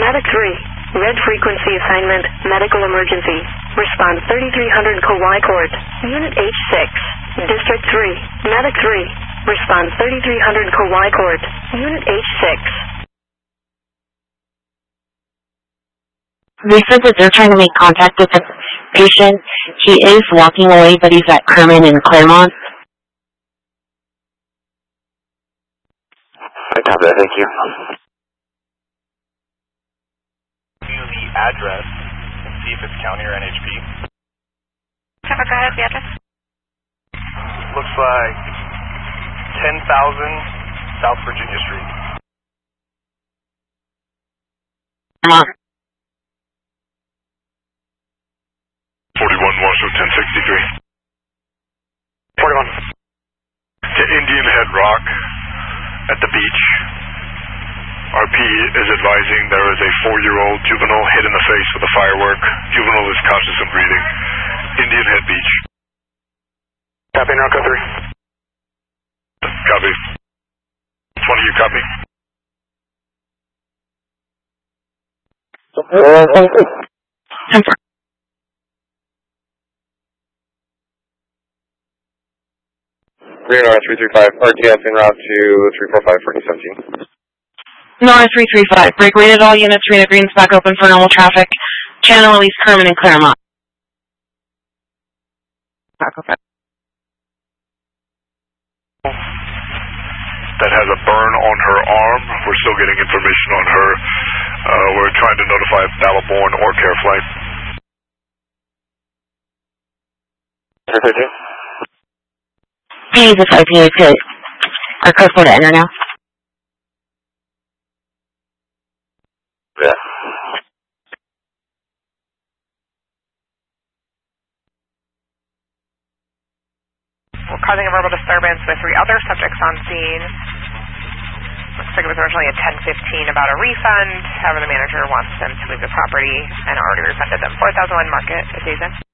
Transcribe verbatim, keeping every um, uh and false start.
Medic three. Red frequency assignment, medical emergency. Response thirty-three hundred Kauai Court. Unit H six. District three. Medic three. Response thirty-three hundred Kauai Court. Unit H six. They said that they're trying to make contact with the patient. He is walking away, but he's at Kerman in Claremont. I copy that, thank you. The address and see if it's county or N H P. Trevor, go ahead, the address. Looks like ten thousand South Virginia Street. Claremont. forty-one Marshall ten sixty-three. forty-one. To Indian Head Rock at the beach. R P is advising there is a four-year-old juvenile hit in the face with a firework. Juvenile is conscious and breathing. Indian Head Beach. Copy, Narco three. Copy. One of you copy. Green R three three five, R T S en route to three four five forty seventeen. Nora three three five, break weighted all units, Rena Green's back open for normal traffic. Channel release Kerman and Claremont. Back open. That has a burn on her arm. We're still getting information on her. Uh, we're trying to notify Battleborn or Care Flight. P is I P A to our code for to enter now. Yeah. We're causing a verbal disturbance with three other subjects on scene. Looks like it was originally at ten fifteen about a refund. However, the manager wants them to leave the property and already refunded them four thousand one market adjacent.